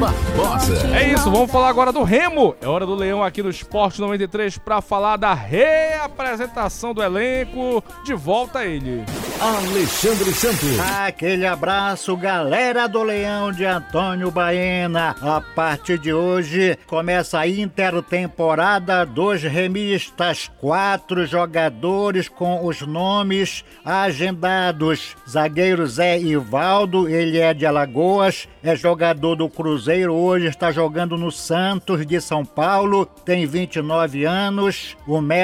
Barbosa. É isso, vamos falar agora do Remo. É hora do Leão aqui no Esporte 93 para falar da reapresentação do elenco. De volta a ele, Alexandre Santos. Aquele abraço, galera do Leão de Antônio Baena. A partir de hoje começa a intertemporada dos remistas. 4 jogadores com os nomes agendados. Zagueiro Zé Ivaldo, ele é de Alagoas, é jogador do Cruzeiro, hoje está jogando no Santos de São Paulo, tem 29 anos,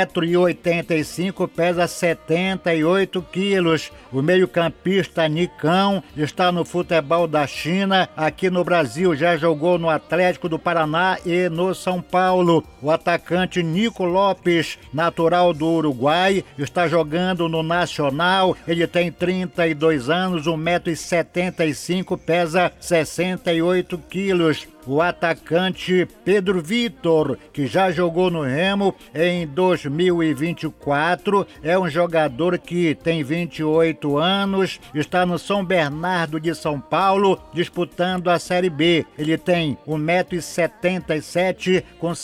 1,85 m, pesa 78 quilos. O meio-campista Nicão está no futebol da China, aqui no Brasil já jogou no Atlético do Paraná e no São Paulo. O atacante Nico Lopes, natural do Uruguai, está jogando no Nacional, ele tem 32 anos, 1,75 m, pesa 68 quilos. O atacante Pedro Vitor, que já jogou no Remo em 2024, é um jogador que tem 28 anos, está no São Bernardo de São Paulo, disputando a Série B. Ele tem 1,77 m com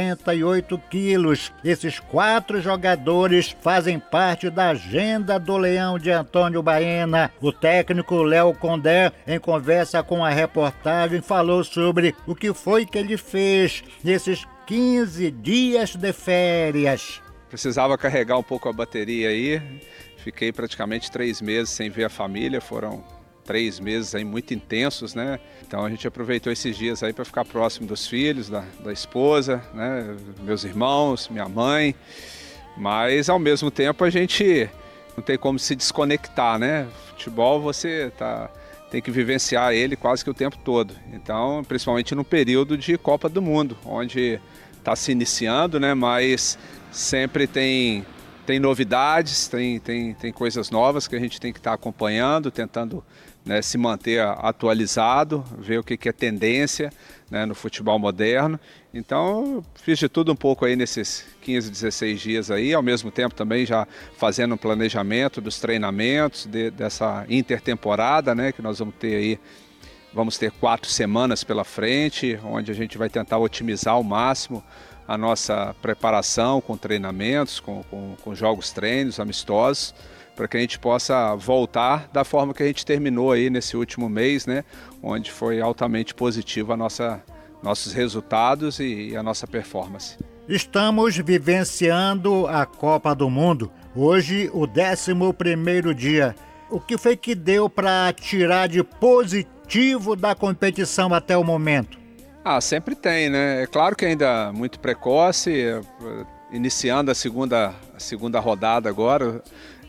68 quilos. Esses 4 jogadores fazem parte da agenda do Leão de Antônio Baena. O técnico Léo Condé, em conversa com a reportagem, falou sobre o que foi que ele fez nesses 15 dias de férias. Precisava carregar um pouco a bateria aí, fiquei praticamente 3 meses sem ver a família, foram 3 meses aí muito intensos, né? Então a gente aproveitou esses dias aí para ficar próximo dos filhos, da esposa, né? Meus irmãos, minha mãe, mas ao mesmo tempo a gente não tem como se desconectar, né? Futebol tem que vivenciar ele quase que o tempo todo. Então, principalmente no período de Copa do Mundo, onde está se iniciando, né? Mas sempre tem novidades, tem coisas novas que a gente tem que estar acompanhando, tentando, né, se manter atualizado, ver o que é tendência, né, no futebol moderno. Então, eu fiz de tudo um pouco aí nesses 15, 16 dias aí, ao mesmo tempo também já fazendo um planejamento dos treinamentos, dessa intertemporada, né, que nós vamos ter aí. Vamos ter 4 semanas pela frente, onde a gente vai tentar otimizar ao máximo a nossa preparação com treinamentos, com jogos treinos amistosos, para que a gente possa voltar da forma que a gente terminou aí nesse último mês, né, onde foi altamente positivo nossos resultados e a nossa performance. Estamos vivenciando a Copa do Mundo. Hoje, o 11º dia. O que foi que deu para tirar de positivo da competição até o momento? Sempre tem, né? É claro que ainda muito precoce, iniciando a segunda rodada agora.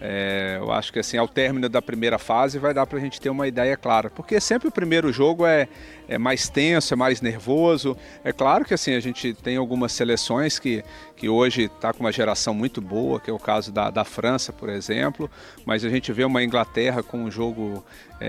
Eu acho que assim, ao término da primeira fase vai dar para a gente ter uma ideia clara, porque sempre o primeiro jogo é mais tenso, é mais nervoso. É claro que assim, a gente tem algumas seleções que hoje está com uma geração muito boa, que é o caso da França, por exemplo, mas a gente vê uma Inglaterra com um jogo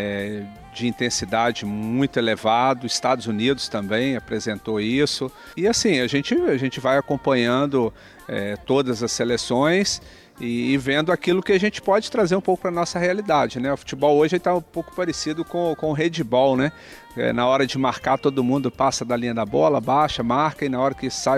de intensidade muito elevado, Estados Unidos também apresentou isso, e assim, a gente vai acompanhando todas as seleções e vendo aquilo que a gente pode trazer um pouco para a nossa realidade, né? O futebol hoje está um pouco parecido com o handball, né? Na hora de marcar, todo mundo passa da linha da bola, baixa, marca, e na hora que sai